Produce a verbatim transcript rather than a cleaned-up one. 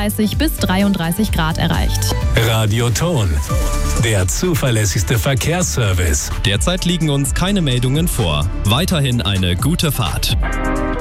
einunddreißig bis dreiunddreißig Grad erreicht. Radioton, der zuverlässigste Verkehrsservice. Derzeit liegen uns keine Meldungen vor. Weiterhin eine gute Fahrt.